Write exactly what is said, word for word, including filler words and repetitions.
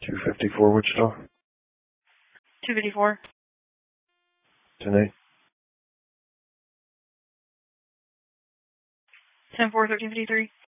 two fifty-four Wichita. two fifty-four. ten eight. ten four, thirteen fifty-three.